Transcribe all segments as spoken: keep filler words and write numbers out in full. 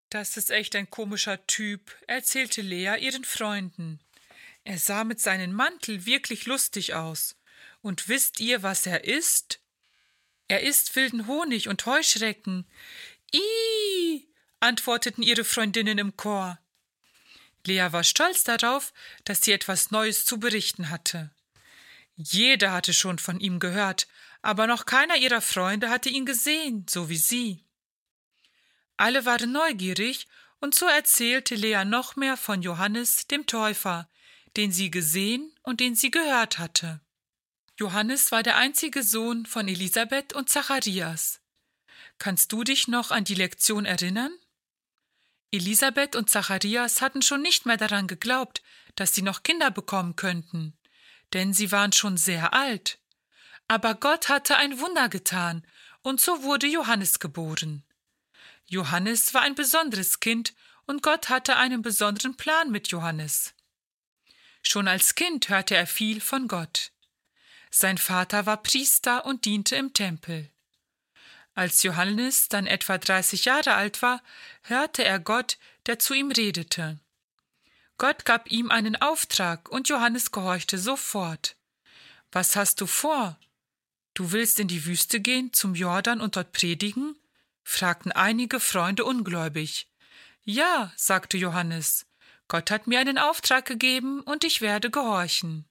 Das ist echt ein komischer Typ, erzählte Lea ihren Freunden. Er sah mit seinem Mantel wirklich lustig aus. Und wisst ihr, was er isst? Er isst wilden Honig und Heuschrecken. Ih, antworteten ihre Freundinnen im Chor. Lea war stolz darauf, dass sie etwas Neues zu berichten hatte. Jeder hatte schon von ihm gehört, aber noch keiner ihrer Freunde hatte ihn gesehen, so wie sie. Alle waren neugierig, und so erzählte Lea noch mehr von Johannes, dem Täufer, den sie gesehen und den sie gehört hatte. Johannes war der einzige Sohn von Elisabeth und Zacharias. Kannst du dich noch an die Lektion erinnern? Elisabeth und Zacharias hatten schon nicht mehr daran geglaubt, dass sie noch Kinder bekommen könnten, denn sie waren schon sehr alt. Aber Gott hatte ein Wunder getan, und so wurde Johannes geboren. Johannes war ein besonderes Kind, und Gott hatte einen besonderen Plan mit Johannes. Schon als Kind hörte er viel von Gott. Sein Vater war Priester und diente im Tempel. Als Johannes dann etwa dreißig Jahre alt war, hörte er Gott, der zu ihm redete. Gott gab ihm einen Auftrag, und Johannes gehorchte sofort. »Was hast du vor? Du willst in die Wüste gehen, zum Jordan und dort predigen?« fragten einige Freunde ungläubig. »Ja«, sagte Johannes, »Gott hat mir einen Auftrag gegeben, und ich werde gehorchen.«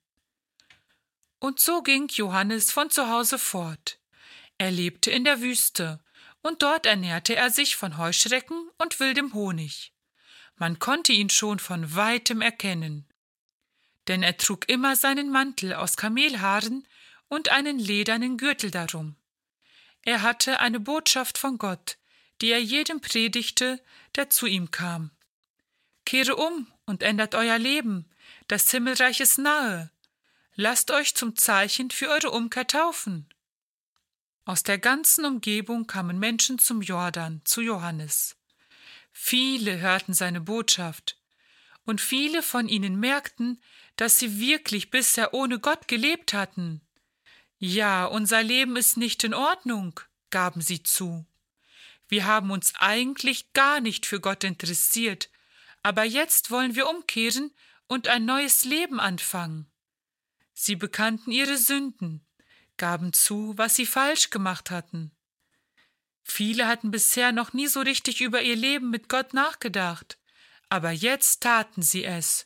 Und so ging Johannes von zu Hause fort. Er lebte in der Wüste, und dort ernährte er sich von Heuschrecken und wildem Honig. Man konnte ihn schon von weitem erkennen, denn er trug immer seinen Mantel aus Kamelhaaren und einen ledernen Gürtel darum. Er hatte eine Botschaft von Gott, die er jedem predigte, der zu ihm kam. »Kehre um und ändert euer Leben, das Himmelreich ist nahe. Lasst euch zum Zeichen für eure Umkehr taufen.« Aus der ganzen Umgebung kamen Menschen zum Jordan, zu Johannes. Viele hörten seine Botschaft, und viele von ihnen merkten, dass sie wirklich bisher ohne Gott gelebt hatten. »Ja, unser Leben ist nicht in Ordnung«, gaben sie zu. »Wir haben uns eigentlich gar nicht für Gott interessiert, aber jetzt wollen wir umkehren und ein neues Leben anfangen.« Sie bekannten ihre Sünden, gaben zu, was sie falsch gemacht hatten. Viele hatten bisher noch nie so richtig über ihr Leben mit Gott nachgedacht, aber jetzt taten sie es.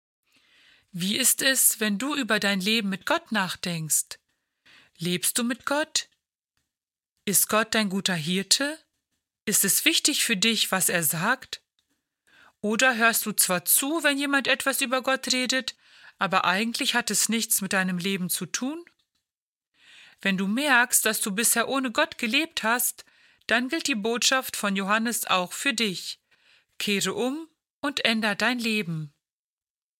Wie ist es, wenn du über dein Leben mit Gott nachdenkst? Lebst du mit Gott? Ist Gott dein guter Hirte? Ist es wichtig für dich, was er sagt? Oder hörst du zwar zu, wenn jemand etwas über Gott redet, aber eigentlich hat es nichts mit deinem Leben zu tun? Wenn du merkst, dass du bisher ohne Gott gelebt hast, dann gilt die Botschaft von Johannes auch für dich. Kehre um und änder dein Leben.